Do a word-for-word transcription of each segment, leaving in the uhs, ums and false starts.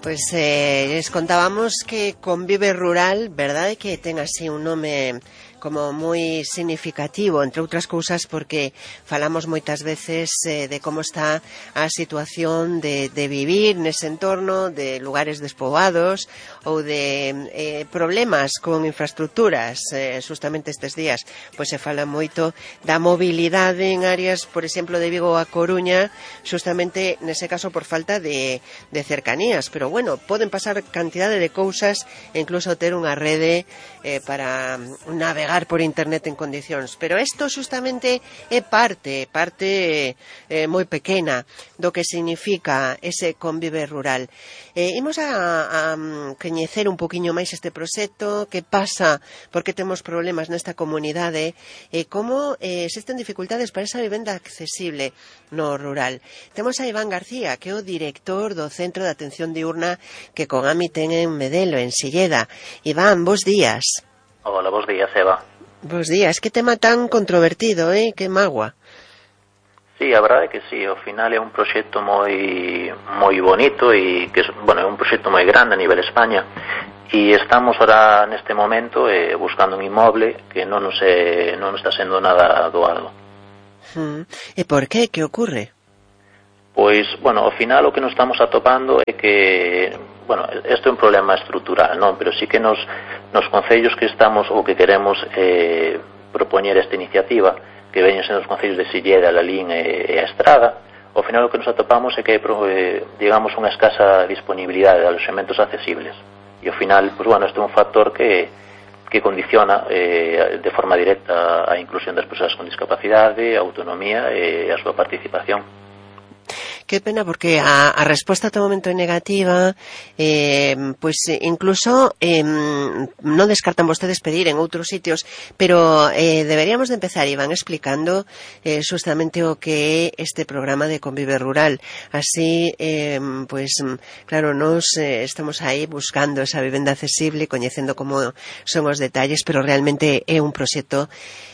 Pois eh, les contábamos que Convive Rural, verdade que ten así un nome como moi significativo, entre outras cousas porque falamos moitas veces eh, de como está a situación de, de vivir nese entorno, de lugares despoboados ou de eh, problemas con infraestructuras. Eh, justamente estes días pois se fala moito da mobilidade en áreas, por exemplo, de Vigo a Coruña, justamente nese caso por falta de, de cercanías, pero bueno, poden pasar cantidade de cousas e incluso ter unha rede eh, para navegar por internet en condicións, pero isto justamente é parte, parte eh, moi pequena do que significa ese Convive Rural. Eh, imos a, a coñecer un poquinho máis este proxecto, que pasa, porque temos problemas nesta comunidade, e eh, como eh, existen dificultades para esa vivenda accesible no rural. Temos a Iván García, que é o director do Centro de Atención Diurna que Cogami ten en Medelo, en Silleda. Iván, bos días. Hola, bos días, Eva. Bos días, que tema tan controvertido, eh? Que magua. Sí, a verdade é que sí, ao final é un proxecto moi moi bonito e que, bueno, é un proxecto moi grande a nivel España e estamos ahora neste momento eh, buscando un inmoble que non nos, é, non está sendo nada doado. Hmm. E por qué? Que ocorre? Pois, bueno, ao final o que nos estamos atopando é que, bueno, isto é un problema estrutural, non? Pero sí que nos, nos concellos que estamos ou que queremos eh, propoñer esta iniciativa, que veñen sendo os concellos de Silleda, Lalín e, e a Estrada, ao final o que nos atopamos é que hai, eh, digamos, unha escasa disponibilidade de aloxamentos accesibles. E ao final, pois, bueno, isto é un factor que, que condiciona eh, de forma directa a inclusión das persoas con discapacidade, a autonomía e a súa participación. Qué pena, porque a, a resposta ata o momento é negativa, eh, pois incluso eh, non descartan vostedes pedir en outros sitios, pero eh, deberíamos de empezar, Iván, explicando eh, justamente o que é este programa de Convive Rural. Así, eh, pois, claro, nos eh, estamos aí buscando esa vivenda accesible, coñecendo como son os detalles, pero realmente é un proxecto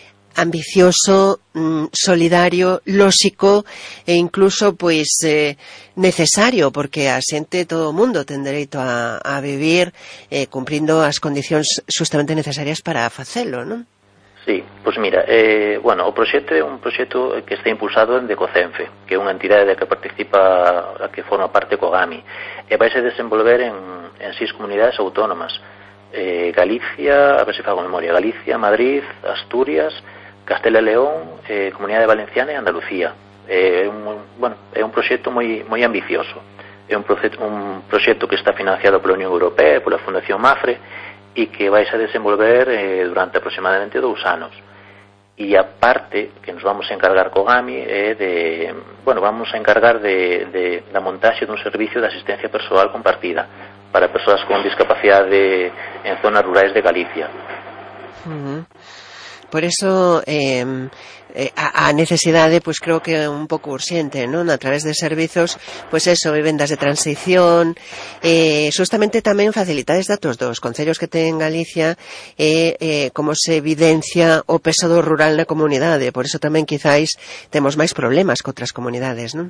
ambicioso, solidario, lóxico e incluso pois eh, necesario, porque a xente, todo o mundo ten dereito a, a vivir eh, cumprindo as condicións justamente necesarias para facelo, non? Sí, pois mira, eh, bueno, o proxecto é un proxecto que está impulsado en Decocenfe, que é unha entidade que participa, a que forma parte Cogami, e vai se desenvolver en, en seis comunidades autónomas, eh, Galicia, a ver se fago memoria, Galicia, Madrid, Asturias, Castela e León, eh, Comunidade Valenciana e Andalucía. É eh, un, bueno, é un proxecto moi moi ambicioso. É un proxecto, un proxecto que está financiado pola Unión Europea e pola Fundación Mafre e que vai a desenvolver eh, durante aproximadamente dous anos. E a parte que nos vamos a encargar co Gami é de, bueno, vamos a encargar de, de da montaxe dun servicio de asistencia persoal compartida para persoas con discapacidade en zonas rurais de Galicia. Uh-huh. Por eso eh, eh, a, a necesidade, pois creo que é un pouco urxente, non? A través de servizos, pois eso, vivendas de transición, eh, justamente tamén facilitades datos dos concellos que ten Galicia e eh, como se evidencia o peso do rural na comunidade. Por eso tamén quizáis temos máis problemas que outras comunidades, non?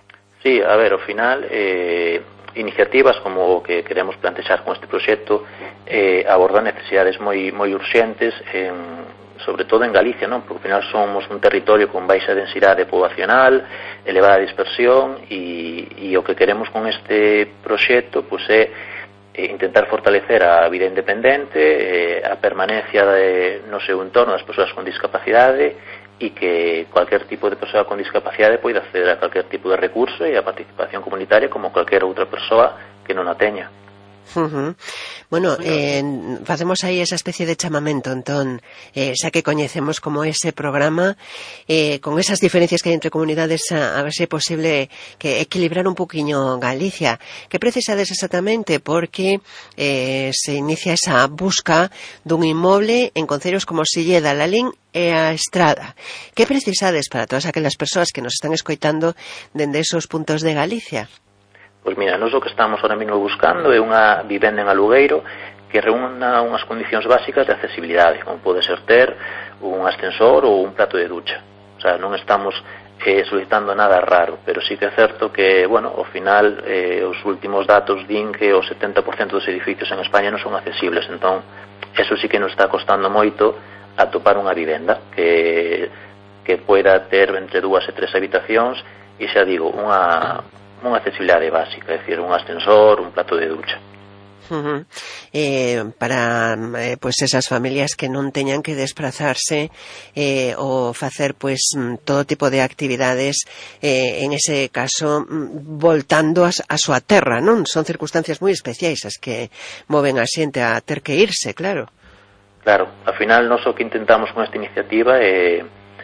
Sí, a ver, ao final eh, iniciativas como o que queremos plantexar con este proxecto eh, abordan necesidades moi moi urxentes en sobre todo en Galicia, non? Porque ao final somos un territorio con baixa densidade poboacional, elevada dispersión e, e o que queremos con este proxecto pois é eh, intentar fortalecer a vida independente, eh, a permanencia de, no seu entorno das persoas con discapacidade e que cualquier tipo de persoa con discapacidade poida acceder a cualquier tipo de recurso e a participación comunitaria como cualquier outra persoa que non a teña. Uh-huh. Bueno, eh, facemos aí esa especie de chamamento, entón, eh, xa que coñecemos como ese programa, eh, con esas diferencias que hai entre comunidades, a, a ver se é posible que equilibrar un poquinho Galicia. Que precisades exactamente? Porque eh, se inicia esa busca dun inmoble en concellos como Silleda, Lalín e a Estrada. Que precisades para todas aquelas persoas que nos están escoitando dende esos puntos de Galicia? Pois mira, nós o que estamos ahora mesmo buscando é unha vivenda en alugueiro que reúna unhas condicións básicas de accesibilidade, como pode ser ter un ascensor ou un plato de ducha. O sea, non estamos eh, solicitando nada raro, pero sí que é certo que, bueno, ao final eh, os últimos datos din que o setenta por cento dos edificios en España non son accesibles, entón eso sí que nos está costando moito atopar unha vivenda que, que poida ter entre dúas e tres habitacións e xa digo, unha, unha accesibilidade básica, é dicir, un ascensor, un plato de ducha. Uh-huh. eh, para eh, pues esas familias que non teñan que desplazarse eh, ou facer pues todo tipo de actividades eh, en ese caso voltando a, a súa terra, non? Son circunstancias moi especiais as que moven a xente a ter que irse, claro. Claro, ao final nós o que intentamos con esta iniciativa é,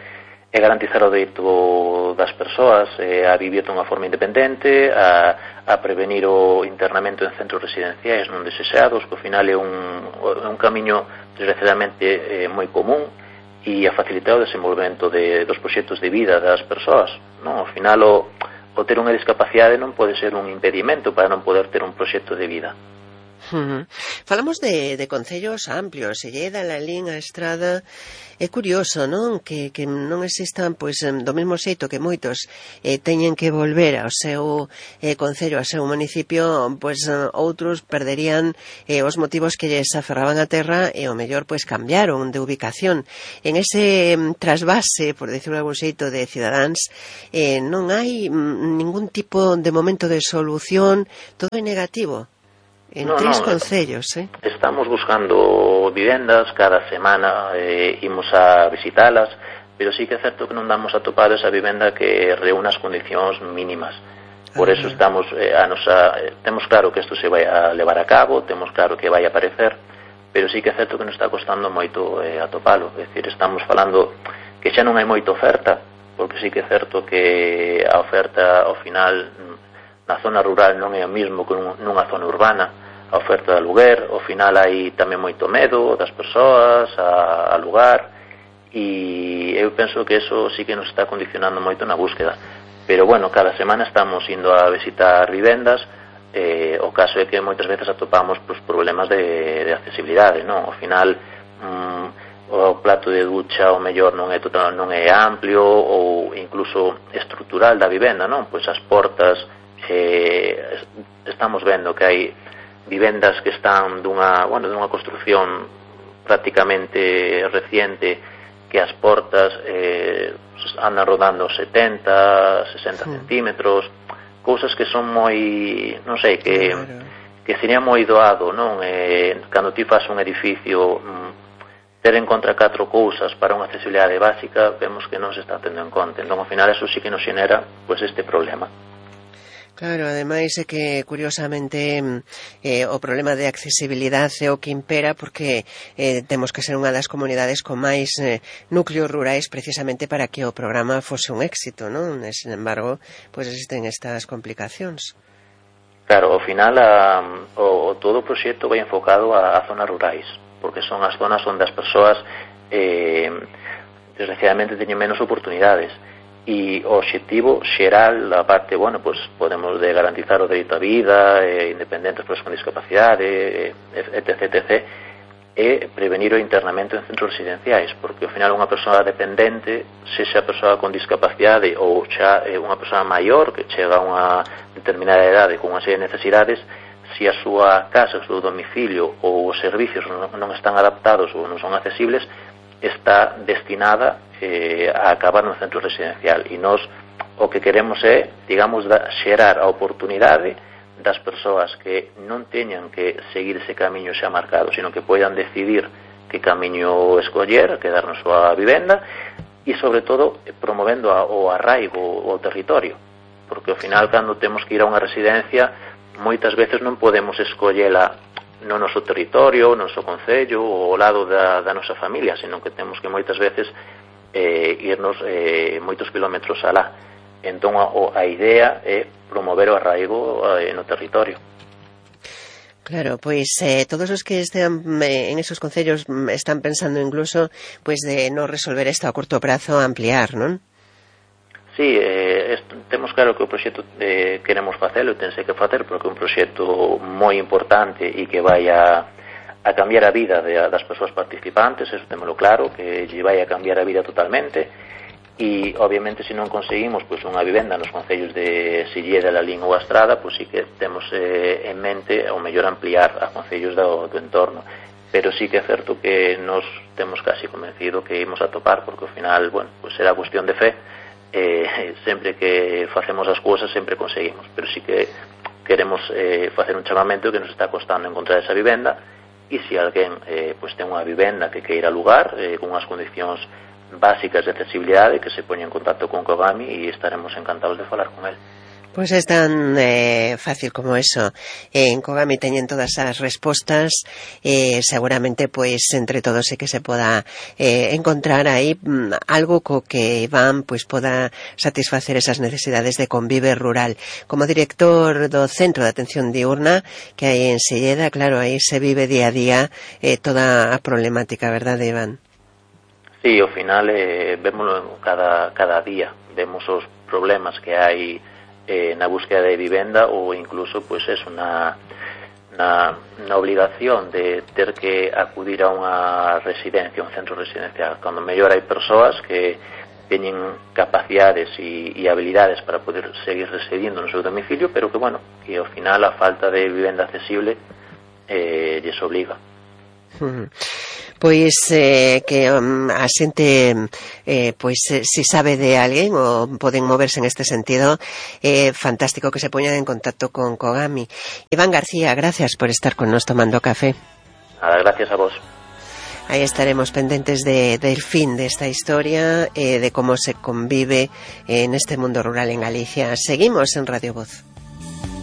é garantizar o dereito das persoas eh, a vivir de unha forma independente, a a prevenir o internamento en centros residenciais non deseados, que ao final é un, un camiño desgraciadamente eh, moi común, e a facilitar o desenvolvemento de, dos proxectos de vida das persoas, non? Ao final o, o ter unha discapacidade non pode ser un impedimento para non poder ter un proxecto de vida. Uh-huh. Falamos de, de concellos amplios, e Lleida, Lalín, a Estrada. É curioso, non? Que, que non existan, pois, do mesmo xeito que moitos eh, teñen que volver ao seu eh, concello, ao seu municipio, pois outros perderían eh, os motivos que lles aferraban a terra e o mellor, pois, cambiaron de ubicación. En ese mm, trasvase, por decirlo de algún xeito, de cidadáns, eh, non hai mm, ningún tipo de momento de solución, todo é negativo. En no, tres no, concellos, eh? Estamos buscando vivendas, cada semana eh, imos a visitalas, pero sí que é certo que non damos a topar esa vivenda que reúna as condicións mínimas. Por ah, eso estamos eh, a nosa, eh, temos claro que isto se vai a levar a cabo, temos claro que vai a aparecer, pero sí que é certo que nos está costando moito eh, atopalo. É dicir, estamos falando que xa non hai moita oferta, porque sí que é certo que a oferta ao final na zona rural non é o mismo que nunha zona urbana. A oferta de aluguer, ao final hai tamén moito medo das persoas a alugar, e eu penso que eso sí que nos está condicionando moito na búsqueda. Pero bueno, cada semana estamos indo a visitar vivendas, eh, o caso é que moitas veces atopamos pues, problemas de, de accesibilidade, non? Ao final mm, o plato de ducha o mellor non é total, non é amplio ou incluso estrutural da vivenda, non? Pois as portas eh, estamos vendo que hai vivendas que están dunha, bueno, dunha construción prácticamente reciente, que as portas eh, andan rodando setenta, sesenta sí. centímetros, cousas que son moi, non sei, que, claro. que sería moi doado, non? Eh, cando ti fas un edificio, mm, ter en contra catro cousas para unha accesibilidade básica, vemos que non se está tendo en conta. Entón, ao final, eso sí que nos xenera pues, este problema. Claro, ademais é que, curiosamente, eh, o problema de accesibilidade é o que impera porque eh, temos que ser unha das comunidades con máis eh, núcleos rurais precisamente para que o programa fose un éxito, non? E, sin embargo, pois existen estas complicacións. Claro, ao final a, o, todo o proxecto vai enfocado a, a zonas rurais, porque son as zonas onde as persoas eh, desgraciadamente teñen menos oportunidades. E o obxectivo xeral da parte, bueno, pues podemos de garantizar o dereito á vida, eh, independentes persoas con discapacidade, eh, etc, etc, e prevenir o internamento en centros residenciais, porque ao final unha persoa dependente, sexa persoa con discapacidade ou xa eh, unha persoa maior que chega a unha determinada idade con unha serie de necesidades, se a súa casa, o seu domicilio ou os servicios non, non están adaptados ou non son accesibles, está destinada eh, a acabar no centro residencial, e nós o que queremos é, digamos, da, xerar a oportunidade das persoas que non teñan que seguir ese camiño xa marcado, sino que poidan decidir que camiño escoller, quedar na súa vivenda, e sobre todo promovendo a, o arraigo ao territorio, porque ao final cando temos que ir a unha residencia moitas veces non podemos escollela no noso territorio, no noso concello ou ao lado da, da nosa familia, senón que temos que moitas veces eh, irnos eh, moitos kilómetros alá. Entón a, a idea é promover o arraigo eh, no territorio. Claro, pois eh, todos os que estean eh, en esos concellos están pensando incluso pois de non resolver isto a corto prazo, ampliar, non? Sí, eh, est, temos claro que o proxecto eh, queremos facelo, tense que facer porque é un proxecto moi importante e que vai a, a cambiar a vida de, das persoas participantes, eso témolo claro, que lle vai a cambiar a vida totalmente, e obviamente se non conseguimos pois unha vivenda nos concellos de Silleda, Lalín ou Astrada, pois sí que temos eh, en mente o mellor ampliar a concellos do, do entorno, pero sí que é certo que nos temos casi convencido que imos a topar, porque ao final, bueno, pois será cuestión de fe, eh, sempre que facemos as cousas sempre conseguimos, pero sí que queremos eh, facer un chamamento que nos está costando encontrar esa vivenda, e se alguén eh, pois ten unha vivenda que queira alugar eh, con unhas condicións básicas de accesibilidade, que se poña en contacto con Cogami e estaremos encantados de falar con él. Pois é tan eh, fácil como eso. En Cogami teñen todas as respostas, eh, seguramente pois entre todos é que se poda eh, encontrar aí mm, algo co que Iván pois poda satisfacer esas necesidades de convive rural. Como director do Centro de Atención Diurna que hai en Silleda, claro, aí se vive día a día eh, toda a problemática, verdade, Iván? Sí, ao final eh, vémoslo cada, cada día, vemos os problemas que hai eh, na búsqueda de vivenda ou incluso pois es na, na, na obligación de ter que acudir a unha residencia, un centro residencial, cando mellor hai persoas que teñen capacidades e, e habilidades para poder seguir residindo no seu domicilio, pero que, bueno, que ao final a falta de vivenda accesible eh, lles obliga. Uh-huh. Pois eh, que um, a xente eh, pois eh, si sabe de alguén ou poden moverse en este sentido, eh, fantástico que se poñan en contacto con Cogami. Iván García, gracias por estar con nos tomando café. Nada, gracias a vos. Ahí estaremos pendentes de, del fin de esta historia, eh, de cómo se convive en este mundo rural en Galicia. Seguimos en Radio Voz.